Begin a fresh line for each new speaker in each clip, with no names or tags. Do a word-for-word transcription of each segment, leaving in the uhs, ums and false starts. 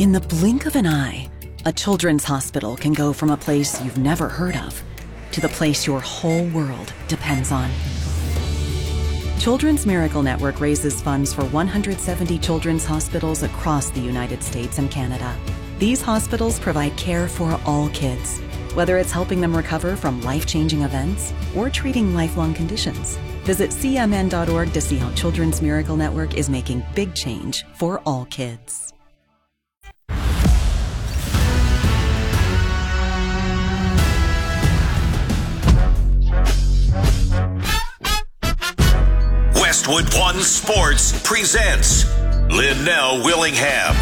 In the blink of an eye, a children's hospital can go from a place you've never heard of to the place your whole world depends on. Children's Miracle Network raises funds for one hundred seventy children's hospitals across the United States and Canada. These hospitals provide care for all kids, whether it's helping them recover from life-changing events or treating lifelong conditions. Visit C M N dot org to see how Children's Miracle Network is making big change for all kids.
Westwood One Sports presents Linnell Willingham.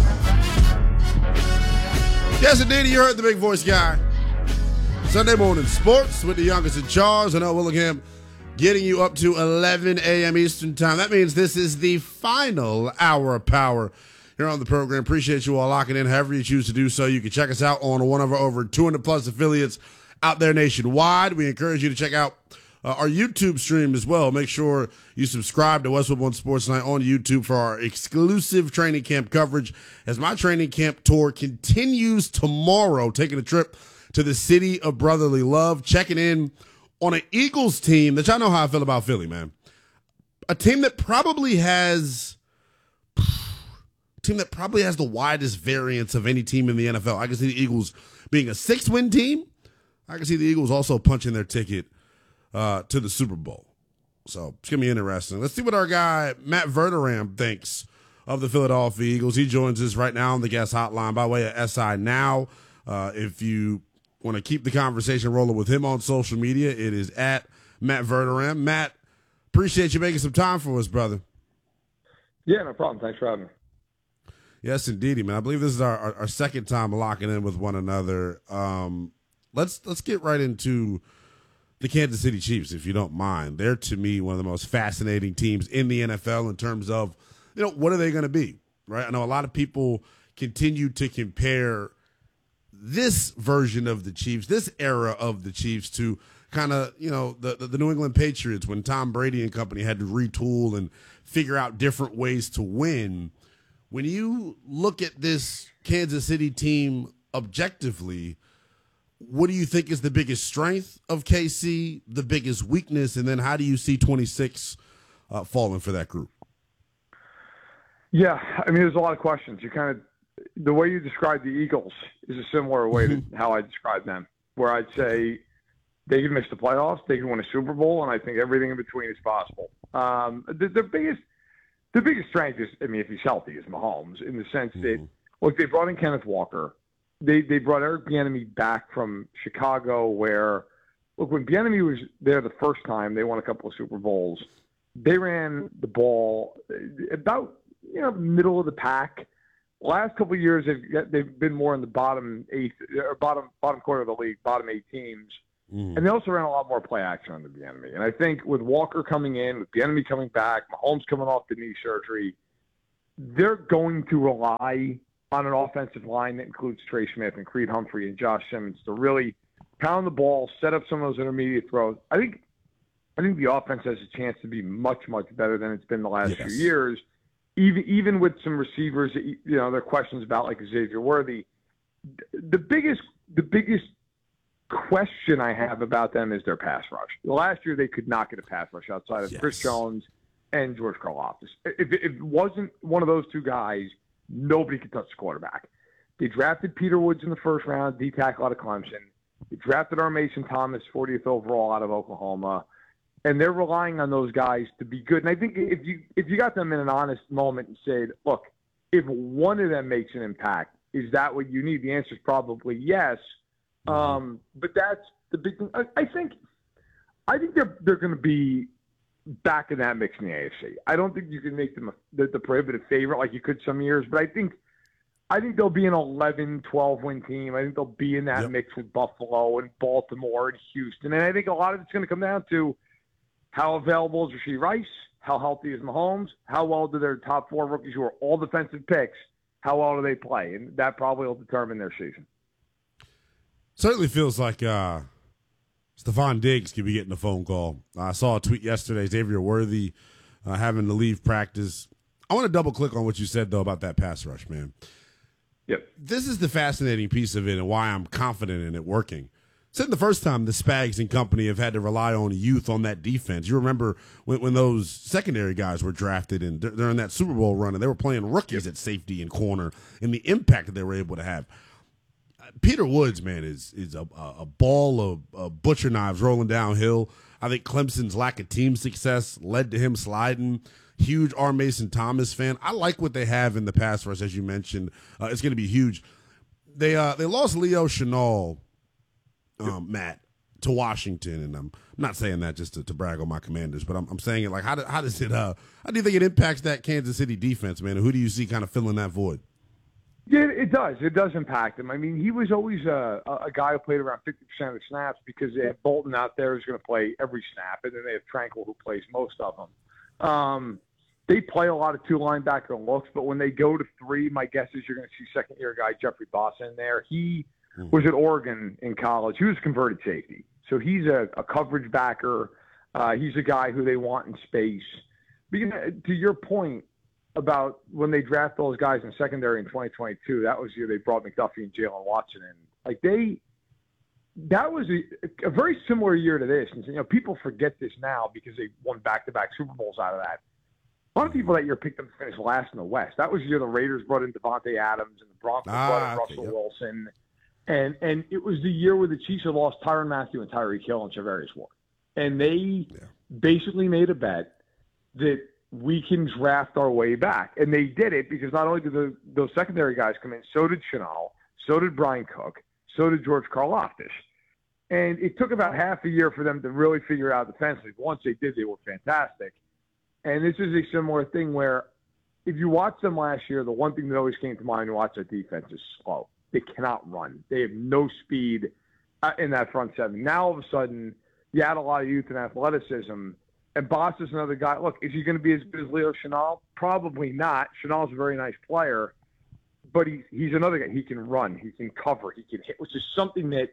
Yes, indeed, you heard the big voice guy. Sunday morning sports with the youngest in charge, Linnell Willingham, getting you up to eleven a.m. Eastern time. That means this is the final hour of power here on the program. Appreciate you all locking in however you choose to do so. You can check us out on one of our over two hundred plus affiliates out there nationwide. We encourage you to check out Uh, our YouTube stream as well. Make sure you subscribe to Westwood One Sports Night on YouTube for our exclusive training camp coverage as my training camp tour continues tomorrow, taking a trip to the city of brotherly love, checking in on an Eagles team that y'all know how I feel about Philly, man. A team that probably has a team that probably has the widest variance of any team in the N F L. I can see the Eagles being a six-win team. I can see the Eagles also punching their ticket Uh, to the Super Bowl. So it's going to be interesting. Let's see what our guy, Matt Verderame, thinks of the Philadelphia Eagles. He joins us right now on the guest hotline by way of S I Now. Uh, if you want to keep the conversation rolling with him on social media, it is at Matt Verderame. Matt, appreciate you making some time for us, brother.
Yeah, no problem. Thanks for having me.
Yes, indeedy, man. I believe this is our, our, our second time locking in with one another. Um, let's let's get right into the Kansas City Chiefs, if you don't mind. They're, to me, one of the most fascinating teams in the N F L in terms of, you know, what are they going to be, right? I know a lot of people continue to compare this version of the Chiefs, this era of the Chiefs, to kind of, you know, the, the, the New England Patriots when Tom Brady and company had to retool and figure out different ways to win. When you look at this Kansas City team objectively, what do you think is the biggest strength of K C, the biggest weakness, and then how do you see twenty-six uh, falling for that group?
Yeah, I mean, there's a lot of questions. You kind of, the way you describe the Eagles is a similar way to how I describe them, where I'd say they can miss the playoffs, they can win a Super Bowl, and I think everything in between is possible. Um, the, the biggest, the biggest strength is, I mean, if he's healthy, is Mahomes, in the sense mm-hmm. that, look, they brought in Kenneth Walker. They they brought Eric Bieniemy back from Chicago, where, look, when Bieniemy was there the first time, they won a couple of Super Bowls. They ran the ball about, you know, middle of the pack. Last couple of years, they've they've been more in the bottom eight or bottom bottom quarter of the league, bottom eight teams, mm. and they also ran a lot more play action under Bieniemy. And I think with Walker coming in, with Bieniemy coming back, Mahomes coming off the knee surgery, they're going to rely on an offensive line that includes Trey Smith and Creed Humphrey and Josh Simmons to really pound the ball, set up some of those intermediate throws. I think I think the offense has a chance to be much, much better than it's been the last yes. few years, even even with some receivers that, you know, there are questions about, like Xavier Worthy. The biggest the biggest question I have about them is their pass rush. Last year they could not get a pass rush outside of yes. Chris Jones and George Karlaftis. If, if it wasn't one of those two guys, nobody could touch the quarterback. They drafted Peter Woods in the first round, D-tackle out of Clemson. They drafted our Mason Thomas, fortieth overall out of Oklahoma. And they're relying on those guys to be good. And I think if you if you got them in an honest moment and said, look, if one of them makes an impact, is that what you need? The answer is probably yes. Um, but that's the big thing. I, I think I think they're they're going to be back in that mix in the A F C. I don't think you can make them a, the, the prohibitive favorite like you could some years, but I think I think they'll be an eleven, twelve win team. I think they'll be in that yep. mix with Buffalo and Baltimore and Houston. And I think a lot of it's going to come down to how available is Rashee Rice, how healthy is Mahomes, how well do their top four rookies who are all defensive picks, how well do they play? And that probably will determine their season.
Certainly feels like uh, Stephon Diggs could be getting a phone call. I saw a tweet yesterday, Xavier Worthy uh, having to leave practice. I want to double click on what you said, though, about that pass rush, man.
Yep.
This is the fascinating piece of it and why I'm confident in it working. Since the first time the Spags and company have had to rely on youth on that defense. You remember when, when those secondary guys were drafted and d- during that Super Bowl run and they were playing rookies yep. at safety and corner and the impact that they were able to have. Peter Woods, man, is is a, a ball of, of butcher knives rolling downhill. I think Clemson's lack of team success led to him sliding. Huge R. Mason Thomas fan. I like what they have in the pass rush, as you mentioned. Uh, it's going to be huge. They uh, they lost Leo Chenal, um, Matt, to Washington, and I'm not saying that just to, to brag on my Commanders, but I'm, I'm saying it like how do, how does it uh how do you think it impacts that Kansas City defense, man? And who do you see kind of filling that void?
Yeah, it does. It does impact him. I mean, he was always a, a guy who played around fifty percent of the snaps because they have Bolton out there who's going to play every snap, and then they have Tranquil who plays most of them. Um, they play a lot of two linebacker looks, but when they go to three, my guess is you're going to see second-year guy Jeffrey Boss in there. He mm. was at Oregon in college. He was a converted safety. So he's a, a coverage backer. Uh, he's a guy who they want in space. But, you know, to your point, about when they draft those guys in secondary in twenty twenty-two, that was the year they brought McDuffie and Jalen Watson in. Like they, that was a, a very similar year to this. And, you know, people forget this now because they won back-to-back Super Bowls out of that. A lot of people that year picked them to finish last in the West. That was the year the Raiders brought in Devontae Adams and the Broncos ah, brought in Russell okay, yep. Wilson. And and it was the year where the Chiefs had lost Tyrann Mathieu and Tyreek Hill and Charvarius Ward. And they yeah. basically made a bet that we can draft our way back. And they did it because not only did the, those secondary guys come in, so did Chenal, so did Brian Cook, so did George Karlaftis. And it took about half a year for them to really figure out defensively. Once they did, they were fantastic. And this is a similar thing where if you watch them last year, the one thing that always came to mind when you watch their defense is slow. They cannot run. They have no speed in that front seven. Now, all of a sudden, you add a lot of youth and athleticism. And Boss is another guy. Look, is he going to be as good as Leo Chenal? Probably not. Chenal's a very nice player, but he's he's another guy. He can run. He can cover. He can hit, which is something that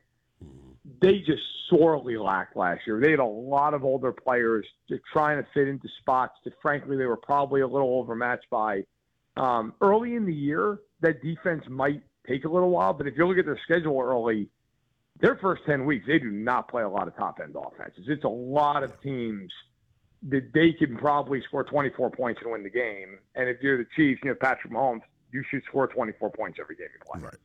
they just sorely lacked last year. They had a lot of older players just trying to fit into spots that, frankly, they were probably a little overmatched by. Um, early in the year, that defense might take a little while, but if you look at their schedule early, their first ten weeks, they do not play a lot of top-end offenses. It's a lot of teams that they can probably score twenty-four points and win the game. And if you're the Chiefs, you know, Patrick Mahomes, you should score twenty-four points every game you play.
Right.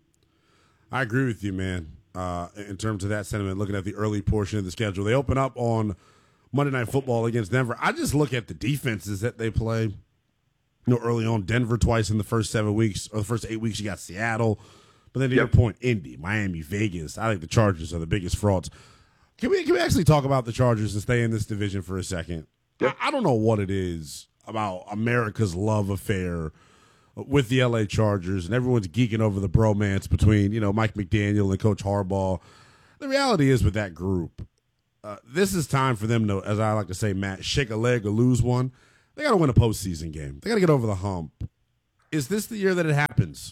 I agree with you, man, uh, in terms of that sentiment, looking at the early portion of the schedule. They open up on Monday Night Football against Denver. I just look at the defenses that they play. You know, early on, Denver twice in the first seven weeks, or the first eight weeks, you got Seattle. But then to yep. your point, Indy, Miami, Vegas. I think the Chargers are the biggest frauds. Can we can we actually talk about the Chargers and stay in this division for a second? Yep. I, I don't know what it is about America's love affair with the L A Chargers, and everyone's geeking over the bromance between, you know, Mike McDaniel and Coach Harbaugh. The reality is with that group, uh, this is time for them to, as I like to say, Matt, shake a leg or lose one. They got to win a postseason game. They got to get over the hump. Is this the year that it happens?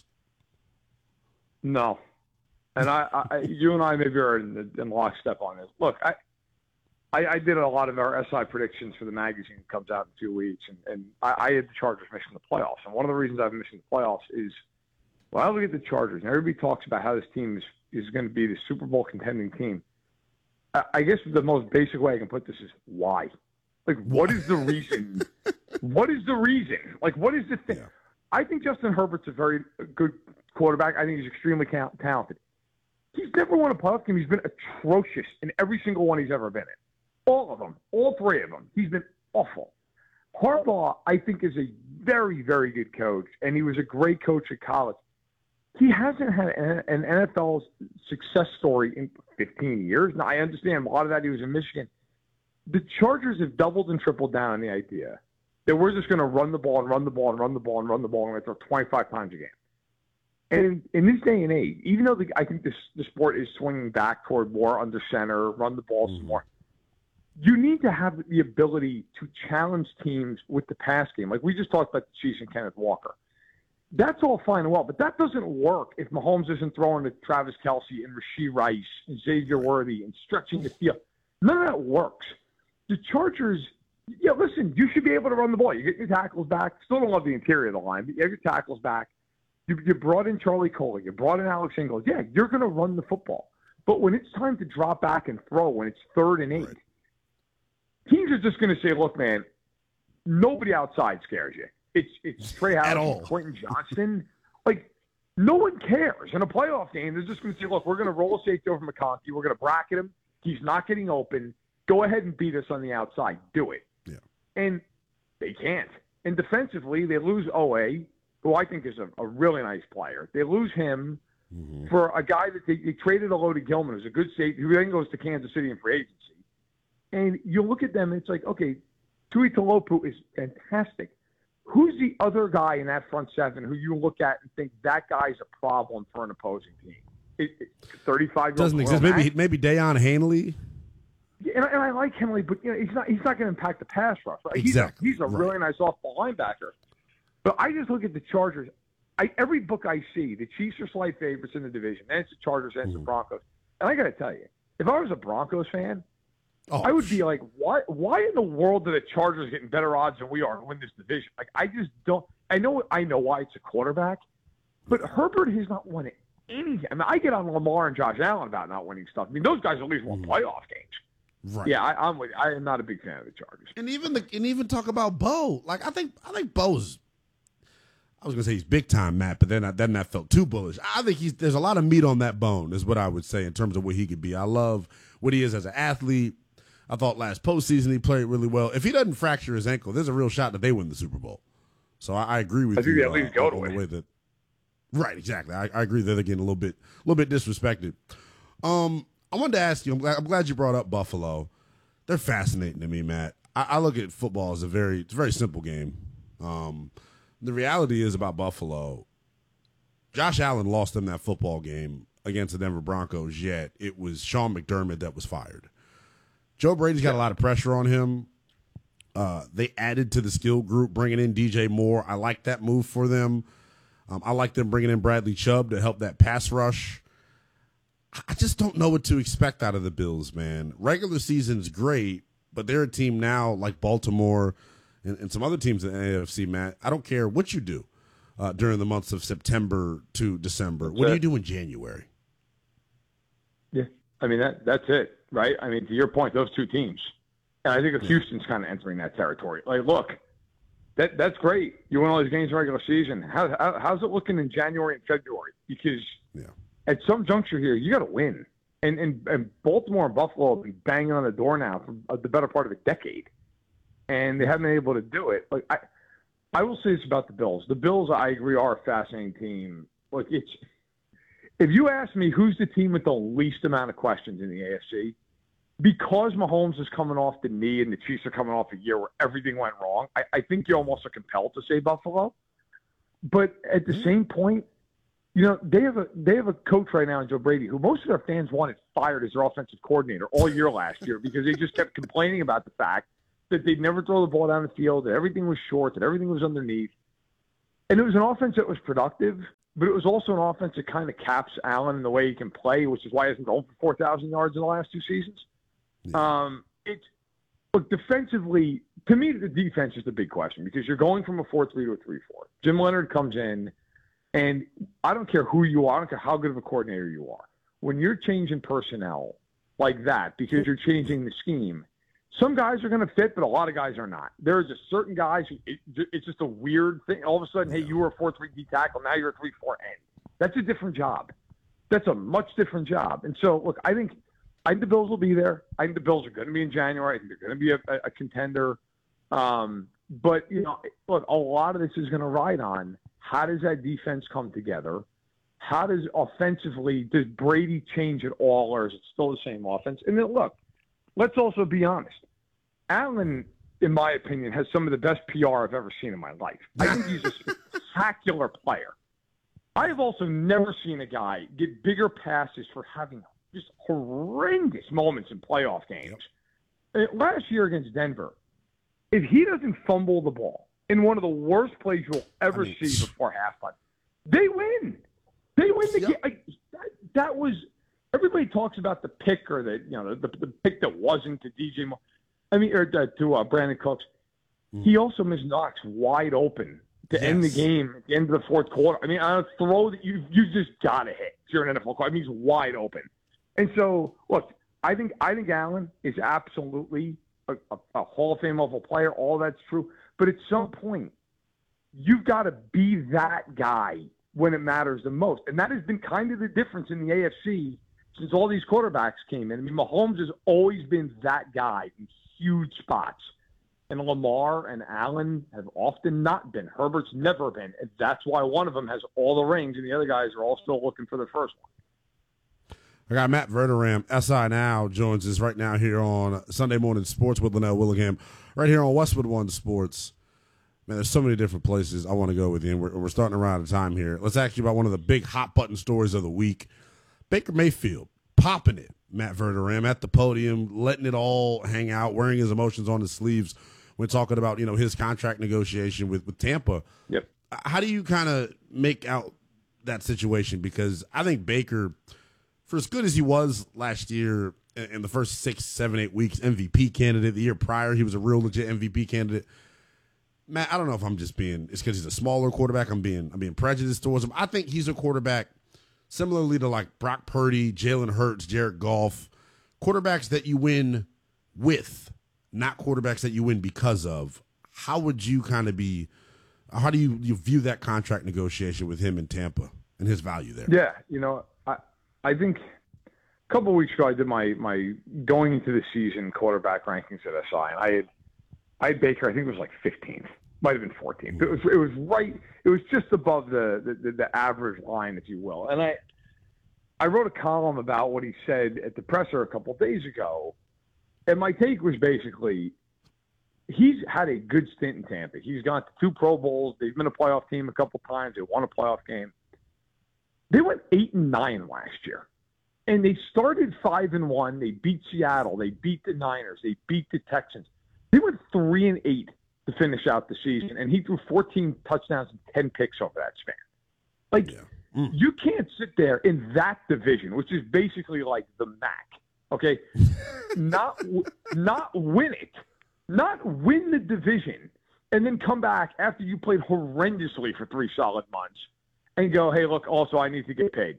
No. And I, I, you and I maybe are in, in lockstep on this. Look, I, I, I did a lot of our S I predictions for the magazine that comes out in two weeks, and, and I, I had the Chargers missing the playoffs. And one of the reasons I've been missing the playoffs is, well, I look at the Chargers, and everybody talks about how this team is, is going to be the Super Bowl contending team. I, I guess the most basic way I can put this is why. Like, what is the reason? What is the reason? Like, what is the thing? Yeah. I think Justin Herbert's a very good quarterback. I think he's extremely talented. He's never won a playoff game. He's been atrocious in every single one he's ever been in. All of them. All three of them. He's been awful. Harbaugh, I think, is a very, very good coach, and he was a great coach at college. He hasn't had an N F L success story in fifteen years. Now, I understand a lot of that he was in Michigan. The Chargers have doubled and tripled down on the idea that we're just going to run the ball and run the ball and run the ball and run the ball and throw twenty-five times a game. And in this day and age, even though the, I think this the sport is swinging back toward more under center, run the ball some more, you need to have the ability to challenge teams with the pass game. Like we just talked about the Chiefs and Kenneth Walker. That's all fine and well, but that doesn't work if Mahomes isn't throwing to Travis Kelce and Rashee Rice and Xavier Worthy and stretching the field. None of that works. The Chargers, yeah, listen, you should be able to run the ball. You get your tackles back. Still don't love the interior of the line, but you have your tackles back. You, you brought in Charlie Coley. You brought in Alex Ingalls. Yeah, you're going to run the football. But when it's time to drop back and throw, when it's third and eight, right. teams are just going to say, look, man, nobody outside scares you. It's it's Trey Howard, Quentin Johnston. Like, no one cares. In a playoff game, they're just going to say, look, we're going to roll a safety over McConkey. We're going to bracket him. He's not getting open. Go ahead and beat us on the outside. Do it.
Yeah.
And they can't. And defensively, they lose O A, who I think is a, a really nice player. They lose him mm-hmm. for a guy that they, they traded a load of Gilman, who's a good safety, who then goes to Kansas City in free agency. And you look at them, and it's like, okay, Tui Tuipulotu is fantastic. Who's the other guy in that front seven who you look at and think that guy's a problem for an opposing team? It, it, thirty-five
doesn't exist. Maybe maybe Deion Hanley.
Yeah, and, and I like Henley, but you know, he's not he's not going to impact the pass rush. Right?
Exactly.
He's a, he's a
right.
really nice off-ball linebacker. But I just look at the Chargers. I, every book I see, the Chiefs are slight favorites in the division. Then it's the Chargers, then it's mm. the Broncos. And I got to tell you, if I was a Broncos fan, oh, I would be like, why Why in the world are the Chargers getting better odds than we are to win this division? Like, I just don't – I know I know why it's a quarterback, but Herbert has not won anything. I mean, I get on Lamar and Josh Allen about not winning stuff. I mean, those guys at least won mm. playoff games.
Right.
Yeah, I, I'm with you. I am not a big fan of the Chargers.
And even the and even talk about Bo. Like, I think I think Bo's – I was going to say he's big-time, Matt, but then, I, then that felt too bullish. I think he's there's a lot of meat on that bone is what I would say in terms of what he could be. I love what he is as an athlete. I thought last postseason he played really well. If he doesn't fracture his ankle, there's a real shot that they win the Super Bowl. So I, I agree with
I
you.
I think they at least
uh,
go to
on
it.
The way that, right, exactly. I, I agree that they're getting a little bit, a little bit disrespected. Um, I wanted to ask you. I'm glad, I'm glad you brought up Buffalo. They're fascinating to me, Matt. I, I look at football as a very, it's a very simple game. Um, the reality is about Buffalo. Josh Allen lost them that football game against the Denver Broncos. Yet it was Sean McDermott that was fired. Joe Brady's got a lot of pressure on him. Uh, they added to the skill group, bringing in D J Moore. I like that move for them. Um, I like them bringing in Bradley Chubb to help that pass rush. I just don't know what to expect out of the Bills, man. Regular season's great, but they're a team now like Baltimore and, and some other teams in the A F C, Matt. I don't care what you do uh, during the months of September to December. What do you do in January?
Yeah, I mean, that that's it. Right? I mean, to your point, those two teams. And I think if Houston's kind of entering that territory. Like, look, that that's great. You win all these games in regular season. How, how, how's it looking in January and February? Because
yeah.
at some juncture here, you got to win. And, and and Baltimore and Buffalo have been banging on the door now for the better part of a decade. And they haven't been able to do it. Like I, I will say this about the Bills. The Bills, I agree, are a fascinating team. Like, it's if you ask me who's the team with the least amount of questions in the A F C, because Mahomes is coming off the knee and the Chiefs are coming off a year where everything went wrong, I, I think you almost are compelled to say Buffalo. But at the mm-hmm. same point, you know, they have a they have a coach right now in Joe Brady who most of their fans wanted fired as their offensive coordinator all year last year because they just kept complaining about the fact that they'd never throw the ball down the field, that everything was short, that everything was underneath. And it was an offense that was productive, but it was also an offense that kind of caps Allen in the way he can play, which is why he hasn't gone for four thousand yards in the last two seasons. Um, it's look defensively. To me, the defense is the big question because you're going from a four three to a three four. Jim Leonard comes in, and I don't care who you are, I don't care how good of a coordinator you are. When you're changing personnel like that because you're changing the scheme, some guys are going to fit, but a lot of guys are not. There are just certain guys who it, it's just a weird thing. All of a sudden, hey, you were a four three D tackle, now you're a three four end. That's a different job. That's a much different job. And so, look, I think. I think the Bills will be there. I think the Bills are going to be in January. I think they're going to be a, a contender. Um, but, you know, look, a lot of this is going to ride on how does that defense come together? How does offensively, does Brady change at all, or is it still the same offense? And then, look, let's also be honest. Allen, in my opinion, has some of the best P R I've ever seen in my life. I think he's a spectacular player. I have also never seen a guy get bigger passes for having just horrendous moments in playoff games. Yep. Last year against Denver, if he doesn't fumble the ball in one of the worst plays you'll ever I mean, see before halftime, they win. They win the yep. game. Like, that, that was everybody talks about the pick or the you know the, the pick that wasn't to D J Moore. I mean, or to, to uh, Brandon Cooks. Mm. He also missed Knox wide open to
yes.
end the game at the end of the fourth quarter. I mean, on a throw that you you just got to hit. If you're an N F L quarterback, I mean, he's wide open. And so, look, I think I think Allen is absolutely a, a, a Hall of Fame level player. All that's true. But at some point, you've got to be that guy when it matters the most. And that has been kind of the difference in the A F C since all these quarterbacks came in. I mean, Mahomes has always been that guy in huge spots. And Lamar and Allen have often not been. Herbert's never been. And that's why one of them has all the rings and the other guys are all still looking for their first one.
I got Matt Verderame, S I Now, joins us right now here on Sunday Morning Sports with Linnell Willingham, right here on Westwood One Sports. Man, there's so many different places I want to go with you, and we're, we're starting to run out of time here. Let's ask you about one of the big hot-button stories of the week. Baker Mayfield, popping it, Matt Verderame, at the podium, letting it all hang out, wearing his emotions on his sleeves when talking about, you know, his contract negotiation with, with Tampa.
Yep.
How do you kind of make out that situation? Because I think Baker, for as good as he was last year in the first six, seven, eight weeks, M V P candidate. The year prior, he was a real legit M V P candidate. Matt, I don't know if I'm just being, it's because he's a smaller quarterback. I'm being, I'm being prejudiced towards him. I think he's a quarterback similarly to like Brock Purdy, Jalen Hurts, Jared Goff, quarterbacks that you win with, not quarterbacks that you win because of. How would you kind of be, how do you, you view that contract negotiation with him in Tampa and his value there?
Yeah, you know, I I think a couple of weeks ago I did my, my going into the season quarterback rankings at S I, and I had, I had Baker, I think it was like fifteenth, might have been fourteenth. It was, it was right, it was just above the, the, the average line, if you will. And I, I wrote a column about what he said at the presser a couple of days ago. And my take was basically, he's had a good stint in Tampa. He's gone to two Pro Bowls. They've been a playoff team a couple times. They won a playoff game. They went eight and nine last year, and they started five and one. They beat Seattle. They beat the Niners. They beat the Texans. They went three and eight to finish out the season, and he threw fourteen touchdowns and ten picks over that span. Like, yeah. mm. you can't sit there in that division, which is basically like the M A C. Okay, not not win it, not win the division, and then come back after you played horrendously for three solid months and go, hey, look, also I need to get paid.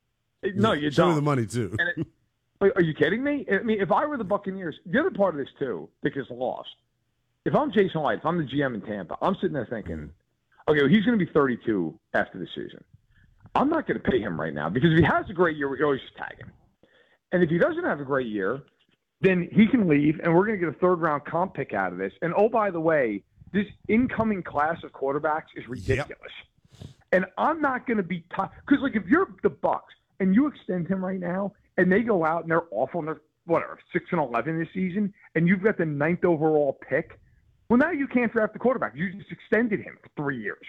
No, you
Show
don't.
me the money too.
And it, are you kidding me? I mean, if I were the Buccaneers, the other part of this too, because lost. If I'm Jason Light, if I'm the G M in Tampa, I'm sitting there thinking, okay, well, he's going to be thirty-two after the season. I'm not going to pay him right now because if he has a great year, we can always just tag him. And if he doesn't have a great year, then he can leave, and we're going to get a third-round comp pick out of this. And, oh, by the way, this incoming class of quarterbacks is ridiculous. Yep. And I'm not going to be tough. Because, like, if you're the Bucs and you extend him right now, and they go out and they're awful, and they're, whatever, six and eleven this season, and you've got the ninth overall pick, well, now you can't draft the quarterback. You just extended him for three years.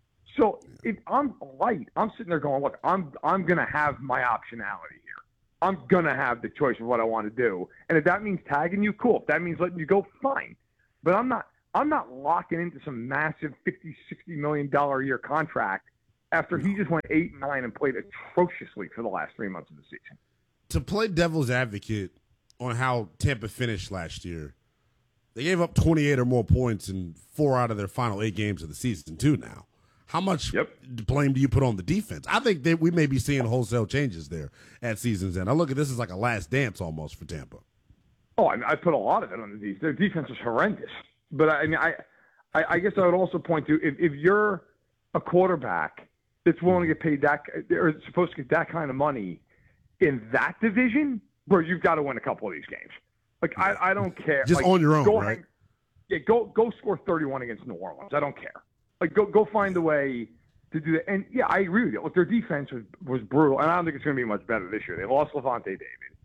So if I'm Light, I'm sitting there going, look, I'm I'm going to have my optionality here. I'm going to have the choice of what I want to do. And if that means tagging you, cool. If that means letting you go, fine. But I'm not I'm not locking into some massive fifty, sixty million dollars a year contract after he just went eight and nine and played atrociously for the last three months of the season.
To play devil's advocate on how Tampa finished last year, they gave up twenty-eight or more points in four out of their final eight games of the season, too, now. How much yep. blame do you put on the defense? I think that we may be seeing wholesale changes there at season's end. I look at this as like a last dance almost for Tampa.
Oh, I, mean, I put a lot of it on the defense. Their defense is horrendous. But, I mean, I, I, I guess I would also point to if, if you're a quarterback that's willing to get paid that or supposed to get that kind of money in that division, bro, you've got to win a couple of these games. Like, I, I don't care.
Just
like,
on your own,
go
right?
Hang, yeah, go go score thirty-one against New Orleans. I don't care. Like, go go find a way to do that. And, yeah, I agree with you. Look, their defense was, was brutal, and I don't think it's going to be much better this year. They lost Levante David.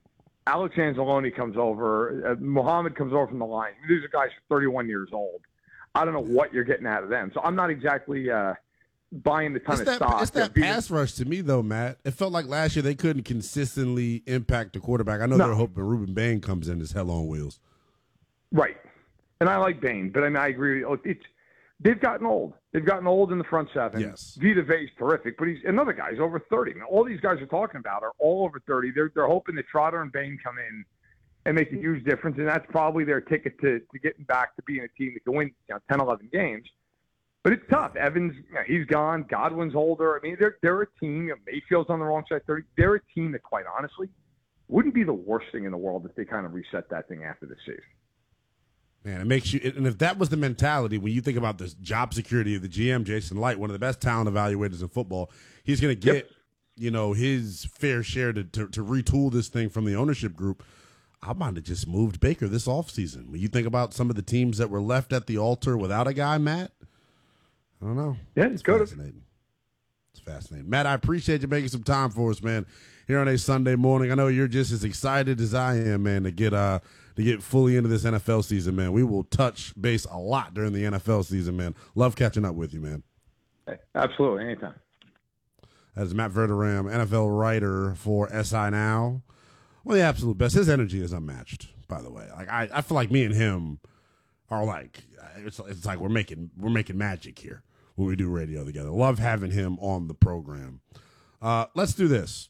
Alex Anzalone comes over. Uh, Muhammad comes over from the line. These are guys thirty-one years old. I don't know what you're getting out of them. So I'm not exactly uh, buying the ton
it's
of
that,
stock.
It's that pass rush to me, though, Matt. It felt like last year they couldn't consistently impact the quarterback. I know
no.
they're hoping Ruben Bain comes in as hell on wheels.
Right. And I like Bain, but I mean, I agree with you. It's, they've gotten old. They've gotten old in the front seven.
Yes.
Vita Vea's terrific, but he's another guy. He's over thirty. I mean, all these guys are talking about are all over thirty. They're they're hoping that Trotter and Bain come in and make a huge difference, and that's probably their ticket to, to getting back to being a team that can win, you know, ten, eleven games. But it's tough. Evans, you know, he's gone. Godwin's older. I mean, they're, they're a team. You know, Mayfield's on the wrong side. thirty They're a team that, quite honestly, wouldn't be the worst thing in the world if they kind of reset that thing after the season.
Man, it makes you, and if that was the mentality, when you think about this job security of the G M, Jason Light, one of the best talent evaluators in football, he's going to get, yep. you know, his fair share to, to to retool this thing from the ownership group. I might have just moved Baker this offseason. When you think about some of the teams that were left at the altar without a guy, Matt, I don't know.
Yeah,
it's
good.
fascinating. It's fascinating. Matt, I appreciate you making some time for us, man, here on a Sunday morning. I know you're just as excited as I am, man, to get uh to get fully into this N F L season, man. We will touch base a lot during the N F L season, man. Love catching up with you, man.
Hey, absolutely, anytime.
That is Matt Verderame, N F L writer for S I Now. One of the absolute best. His energy is unmatched, by the way. Like I, I feel like me and him are like it's it's like we're making we're making magic here when we do radio together. Love having him on the program. Uh, let's do this.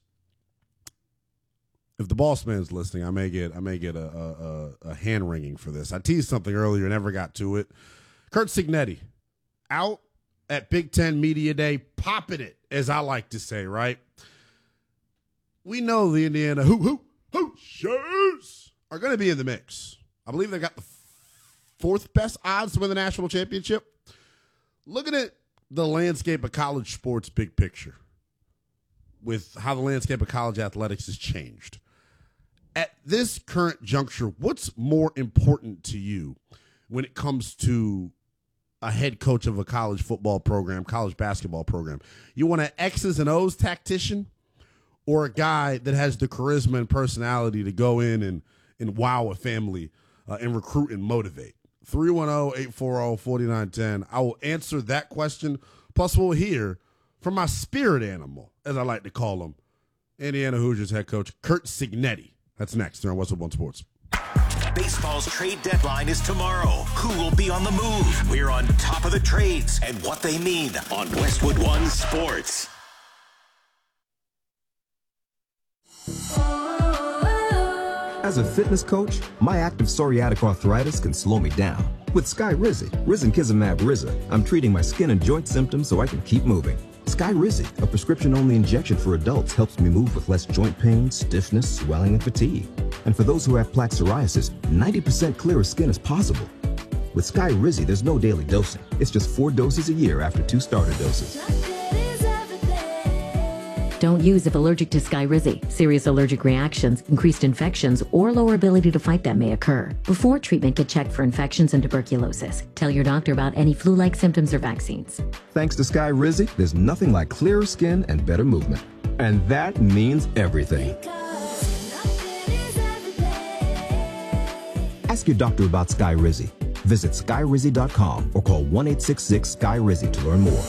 If the boss man's listening, I may get I may get a, a, a hand wringing for this. I teased something earlier, never got to it. Curt Cignetti out at Big Ten Media Day, popping it, as I like to say, right? We know the Indiana who who Hoosiers are going to be in the mix. I believe they got the fourth best odds to win the national championship. Looking at the landscape of college sports, big picture, with how the landscape of college athletics has changed. At this current juncture, what's more important to you when it comes to a head coach of a college football program, college basketball program? You want an X's and O's tactician, or a guy that has the charisma and personality to go in and, and wow a family uh, and recruit and motivate? three one zero, eight four zero, four nine one zero. I will answer that question. Plus, we'll hear from my spirit animal, as I like to call him, Indiana Hoosiers head coach Curt Cignetti. That's next here on Westwood One Sports.
Baseball's trade deadline is tomorrow. Who will be on the move? We're on top of the trades and what they mean on Westwood One Sports.
As a fitness coach, my active psoriatic arthritis can slow me down. With Skyrizi, Risankizumab Riza, I'm treating my skin and joint symptoms so I can keep moving. Skyrizi, a prescription-only injection for adults, helps me move with less joint pain, stiffness, swelling, and fatigue. And for those who have plaque psoriasis, ninety percent clearer skin is possible. With Skyrizi, there's no daily dosing. It's just four doses a year after two starter doses.
Don't use if allergic to Skyrizi. Serious allergic reactions, increased infections, or lower ability to fight them may occur. Before treatment, get checked for infections and tuberculosis. Tell your doctor about any flu-like symptoms or vaccines.
Thanks to Skyrizi, there's nothing like clearer skin and better movement. And that means everything. Ask your doctor about Skyrizi. Visit Skyrizi dot com or call one eight six six Sky Rizi to learn more.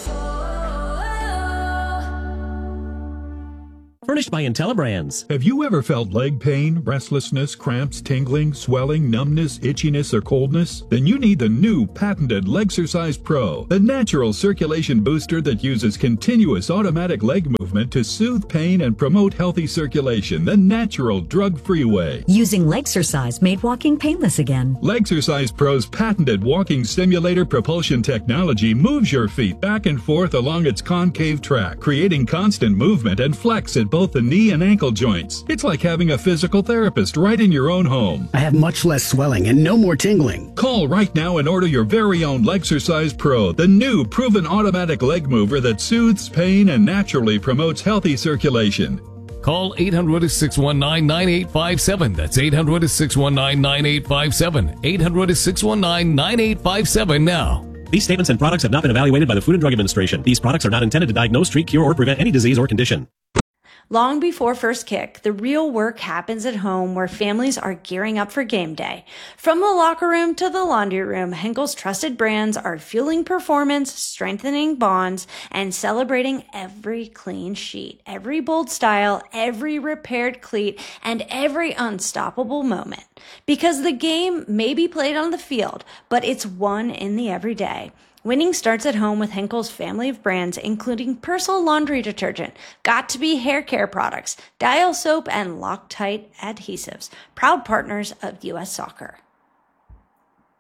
Furnished by IntelliBrands.
Have you ever felt leg pain, restlessness, cramps, tingling, swelling, numbness, itchiness, or coldness? Then you need the new patented Legsercise Pro, the natural circulation booster that uses continuous automatic leg movement to soothe pain and promote healthy circulation the natural, drug-free way.
Using Legsercise made walking painless again.
Legsercise Pro's patented walking simulator propulsion technology moves your feet back and forth along its concave track, creating constant movement and flex at both the knee and ankle joints. It's like having a physical therapist right in your own home.
I have much less swelling and no more tingling.
Call right now and order your very own Legsercise Pro, the new proven automatic leg mover that soothes pain and naturally promotes healthy circulation.
Call eight hundred, six one nine, nine eight five seven. That's eight hundred, six one nine, nine eight five seven. eight hundred, six one nine, nine eight five seven now.
These statements and products have not been evaluated by the Food and Drug Administration. These products are not intended to diagnose, treat, cure, or prevent any disease or condition.
Long before first kick, the real work happens at home where families are gearing up for game day. From the locker room to the laundry room, Henkel's trusted brands are fueling performance, strengthening bonds, and celebrating every clean sheet, every bold style, every repaired cleat, and every unstoppable moment. Because the game may be played on the field, but it's won in the everyday. Winning starts at home with Henkel's family of brands, including Persil laundry detergent, Got2b hair care products, Dial soap, and Loctite adhesives, proud partners of U S Soccer.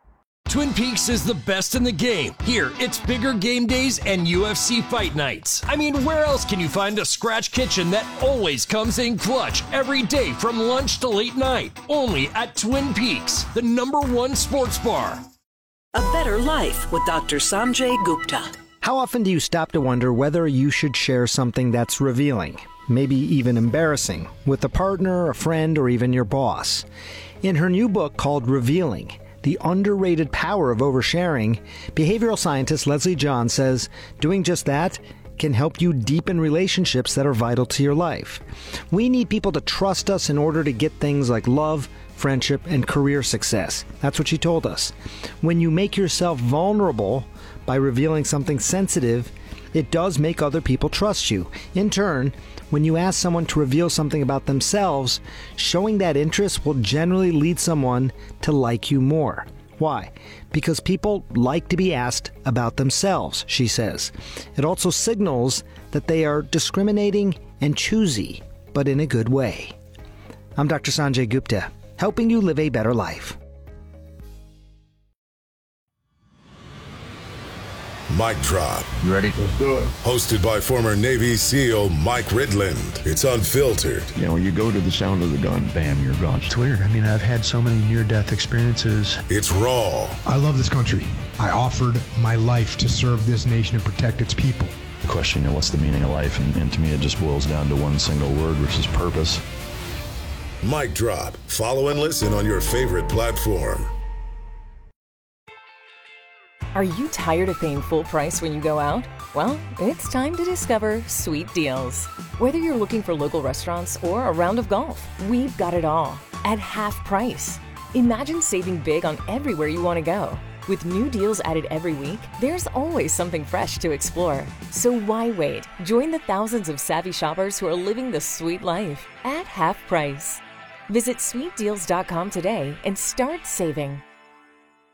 Twin Peaks is the best in the game. Here, it's bigger game days and U F C fight nights. I mean, where else can you find a scratch kitchen that always comes in clutch every day from lunch to late night? Only at Twin Peaks, the number one sports bar.
A better life with Doctor Sanjay Gupta.
How often do you stop to wonder whether you should share something that's revealing, maybe even embarrassing, with a partner, a friend, or even your boss? In her new book called Revealing, The Underrated Power of Oversharing, behavioral scientist Leslie John says doing just that can help you deepen relationships that are vital to your life. We need people to trust us in order to get things like love, friendship, and career success. That's what she told us. When you make yourself vulnerable by revealing something sensitive, it does make other people trust you. In turn, when you ask someone to reveal something about themselves, showing that interest will generally lead someone to like you more. Why? Because people like to be asked about themselves, she says. It also signals that they are discriminating and choosy, but in a good way. I'm Doctor Sanjay Gupta, helping you live a better life.
Mic Drop.
You ready?
Let's do it. Hosted by former Navy SEAL Mike Ridland. It's unfiltered.
You know, when you go to the sound of the gun, bam, you're gone.
It's weird. I mean, I've had so many near-death experiences.
It's raw.
I love this country. I offered my life to serve this nation and protect its people.
The question, you know, what's the meaning of life? And, and to me, it just boils down to one single word, which is purpose.
Mic Drop. Follow and listen on your favorite platform.
Are you tired of paying full price when you go out? Well, it's time to discover Sweet Deals. Whether you're looking for local restaurants or a round of golf, we've got it all at half price. Imagine saving big on everywhere you want to go. With new deals added every week, there's always something fresh to explore. So why wait? Join the thousands of savvy shoppers who are living the sweet life at half price. Visit sweet deals dot com today and start saving.